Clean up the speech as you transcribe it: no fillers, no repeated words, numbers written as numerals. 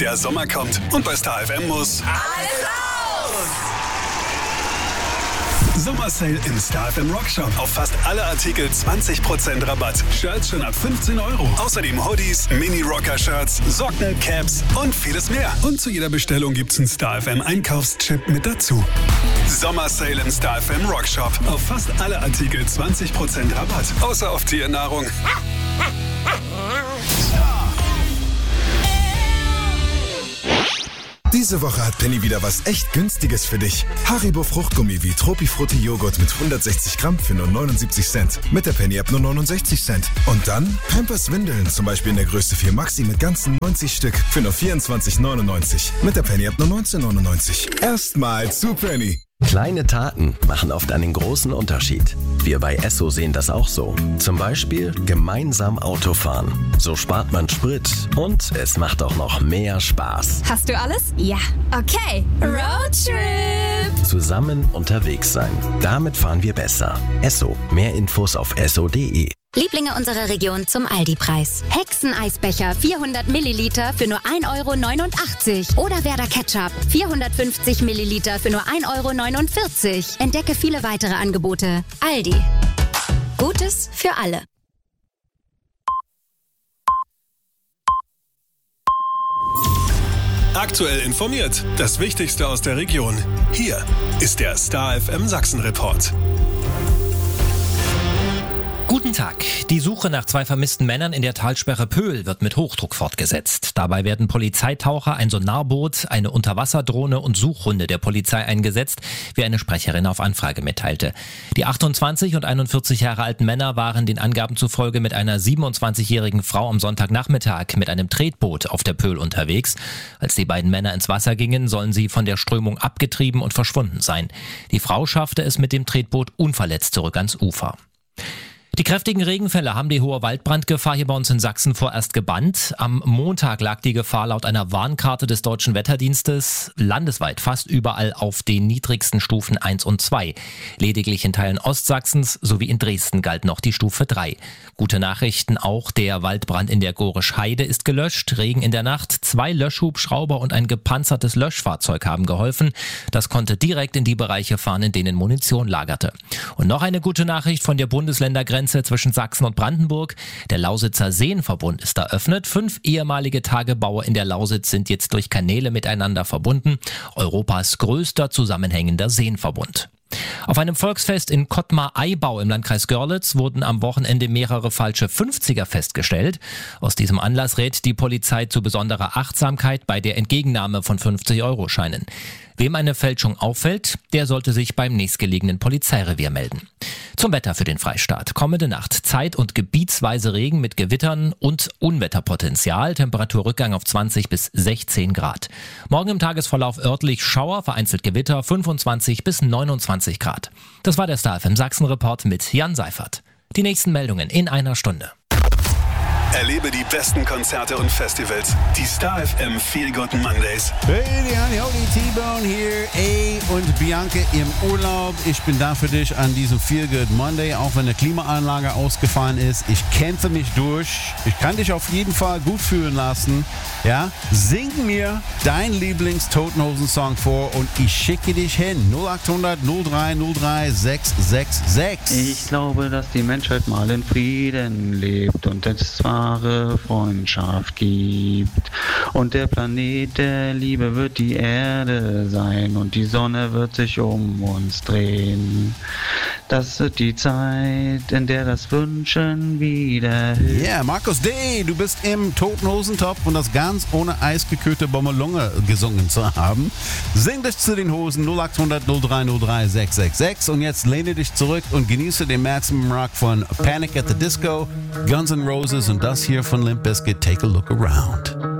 Der Sommer kommt und bei Star FM muss alles raus! Sommersale im Star FM Rockshop. Auf fast alle Artikel 20% Rabatt. Shirts schon ab 15 Euro. Außerdem Hoodies, Mini-Rocker-Shirts, Socken, Caps und vieles mehr. Und zu jeder Bestellung gibt's einen Star FM Einkaufschip mit dazu. Sommersale im Star FM Rockshop. Auf fast alle Artikel 20% Rabatt. Außer auf Tiernahrung. Diese Woche hat Penny wieder was echt Günstiges für dich. Haribo Fruchtgummi wie Tropifrutti Joghurt mit 160 Gramm für nur 79 Cent. Mit der Penny App nur 69 Cent. Und dann Pampers Windeln, zum Beispiel in der Größe 4 Maxi mit ganzen 90 Stück für nur 24,99. Mit der Penny App nur 19,99. Erstmal zu Penny. Kleine Taten machen oft einen großen Unterschied. Wir bei Esso sehen das auch so. Zum Beispiel gemeinsam Auto fahren. So spart man Sprit und es macht auch noch mehr Spaß. Hast du alles? Ja. Okay. Roadtrip. Zusammen unterwegs sein. Damit fahren wir besser. Esso. Mehr Infos auf esso.de. Lieblinge unserer Region zum Aldi-Preis. Hexeneisbecher 400 Milliliter für nur 1,89 Euro. Oder Werder Ketchup 450 Milliliter für nur 1,49 Euro. Entdecke viele weitere Angebote. Aldi. Gutes für alle. Aktuell informiert. Das Wichtigste aus der Region. Hier ist der Star FM Sachsen-Report. Guten Tag. Die Suche nach 2 vermissten Männern in der Talsperre Pöhl wird mit Hochdruck fortgesetzt. Dabei werden Polizeitaucher, ein Sonarboot, eine Unterwasserdrohne und Suchhunde der Polizei eingesetzt, wie eine Sprecherin auf Anfrage mitteilte. Die 28 und 41 Jahre alten Männer waren den Angaben zufolge mit einer 27-jährigen Frau am Sonntagnachmittag mit einem Tretboot auf der Pöhl unterwegs. Als die beiden Männer ins Wasser gingen, sollen sie von der Strömung abgetrieben und verschwunden sein. Die Frau schaffte es mit dem Tretboot unverletzt zurück ans Ufer. Die kräftigen Regenfälle haben die hohe Waldbrandgefahr hier bei uns in Sachsen vorerst gebannt. Am Montag lag die Gefahr laut einer Warnkarte des Deutschen Wetterdienstes landesweit fast überall auf den niedrigsten Stufen 1 und 2. Lediglich in Teilen Ostsachsens sowie in Dresden galt noch die Stufe 3. Gute Nachrichten auch, der Waldbrand in der Gorisch Heide ist gelöscht. Regen in der Nacht, 2 Löschhubschrauber und ein gepanzertes Löschfahrzeug haben geholfen. Das konnte direkt in die Bereiche fahren, in denen Munition lagerte. Und noch eine gute Nachricht von der Bundesländergrenze zwischen Sachsen und Brandenburg. Der Lausitzer Seenverbund ist eröffnet. 5 ehemalige Tagebaue in der Lausitz sind jetzt durch Kanäle miteinander verbunden. Europas größter zusammenhängender Seenverbund. Auf einem Volksfest in Kottmar-Aibau im Landkreis Görlitz wurden am Wochenende mehrere falsche 50er festgestellt. Aus diesem Anlass rät die Polizei zu besonderer Achtsamkeit bei der Entgegennahme von 50-Euro-Scheinen. Wem eine Fälschung auffällt, der sollte sich beim nächstgelegenen Polizeirevier melden. Zum Wetter für den Freistaat. Kommende Nacht zeit- und gebietsweise Regen mit Gewittern und Unwetterpotenzial. Temperaturrückgang auf 20 bis 16 Grad. Morgen im Tagesverlauf örtlich Schauer, vereinzelt Gewitter, 25 bis 29 Grad. Das war der Star FM Sachsen-Report mit Jan Seifert. Die nächsten Meldungen in einer Stunde. Erlebe die besten Konzerte und Festivals. Die Star FM Feel Good Mondays. Hey, die T-Bone hier. Und Bianca im Urlaub. Ich bin da für dich an diesem Feel Good Monday, auch wenn eine Klimaanlage ausgefallen ist. Ich kämpfe mich durch. Ich kann dich auf jeden Fall gut fühlen lassen. Ja? Sing mir dein Lieblings-Toten-Hosen-Song vor und ich schicke dich hin. 0800 03 03 666. Ich glaube, dass die Menschheit mal in Frieden lebt und es wahre Freundschaft gibt. Und der Planet der Liebe wird die Erde sein und die Sonne wird sich um uns drehen. Das wird die Zeit, in der das Wünschen wieder hilft. Ja, Markus D., du bist im Toten-Hosentopf und das ganz ohne eisgekühlte Bommelunge gesungen zu haben. Sing dich zu den Hosen 0800 03 03 666 und jetzt lehne dich zurück und genieße den Maximum Rock von Panic at the Disco, Guns N' Roses und das hier von Limp Bizkit, Take a Look Around.